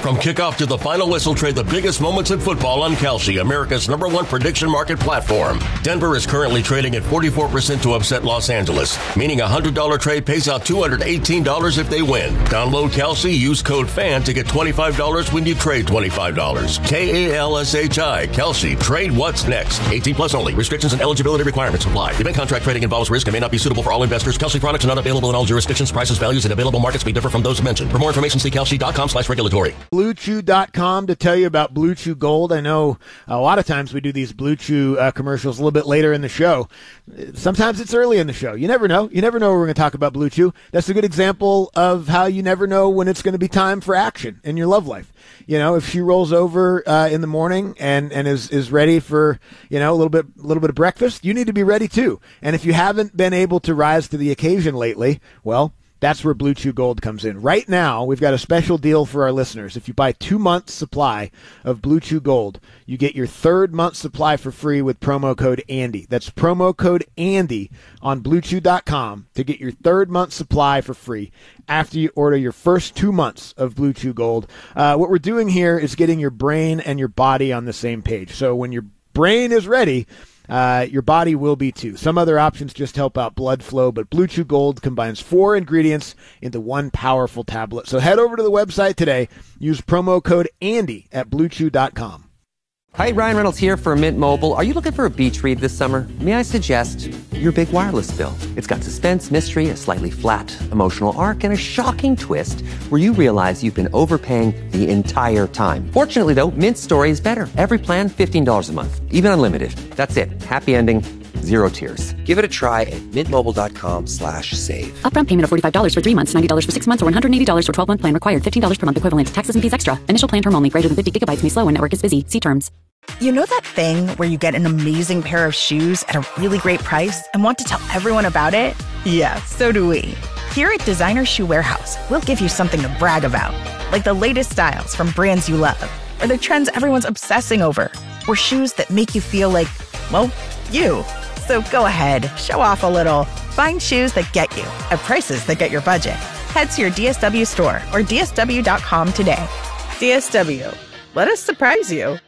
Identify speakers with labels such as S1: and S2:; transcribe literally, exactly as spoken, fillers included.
S1: From kickoff to the final whistle, trade the biggest moments in football on Kalshi, America's number one prediction market platform. Denver is currently trading at forty-four percent to upset Los Angeles, meaning a one hundred dollars trade pays out two hundred eighteen dollars if they win. Download Kalshi, use code FAN to get twenty-five dollars when you trade twenty-five dollars. K A L S H I, Kalshi. Trade what's next. eighteen plus only. Restrictions and eligibility requirements apply. Event contract trading involves risk and may not be suitable for all investors. Kalshi products are not available in all jurisdictions. Prices, values, and available markets may differ from those mentioned. For more information, see kalshi.com slash regulatory.
S2: Blue Chew dot com to tell you about Blue Chew Gold. I know a lot of times we do these Blue Chew uh, commercials a little bit later in the show. Sometimes it's early in the show. You never know. You never know when we're going to talk about Blue Chew. That's a good example of how you never know when it's going to be time for action in your love life. You know, if she rolls over uh, in the morning and, and is, is ready for, you know, a little bit, a little bit of breakfast, you need to be ready too. And if you haven't been able to rise to the occasion lately, well, that's where Blue Chew Gold comes in. Right now, we've got a special deal for our listeners. If you buy two months supply of Blue Chew Gold, you get your third month supply for free with promo code Andy. That's promo code Andy on Blue Chew dot com to get your third month supply for free after you order your first two months of Blue Chew Gold. Uh, what we're doing here is getting your brain and your body on the same page. So when your brain is ready, Uh, your body will be too. Some other options just help out blood flow, but Blue Chew Gold combines four ingredients into one powerful tablet. So head over to the website today. Use promo code Andy at Blue Chew dot com.
S3: Hi, Ryan Reynolds here for Mint Mobile. Are you looking for a beach read this summer? May I suggest your big wireless bill? It's got suspense, mystery, a slightly flat emotional arc, and a shocking twist where you realize you've been overpaying the entire time. Fortunately, though, Mint's story is better. Every plan, fifteen dollars a month, even unlimited. That's it. Happy ending. Zero tears. Give it a try at mintmobile.com slash save.
S4: Upfront payment of forty-five dollars for three months, ninety dollars for six months, or one hundred eighty dollars for twelve-month plan required. fifteen dollars per month equivalent. Taxes and fees extra. Initial plan term only. Greater than fifty gigabytes may slow when network is busy. See terms.
S5: You know that thing where you get an amazing pair of shoes at a really great price and want to tell everyone about it? Yeah, so do we. Here at Designer Shoe Warehouse, we'll give you something to brag about, like the latest styles from brands you love, or the trends everyone's obsessing over, or shoes that make you feel like, well, you. So go ahead, show off a little. Find shoes that get you at prices that get your budget. Head to your D S W store or D S W dot com today. D S W, let us surprise you.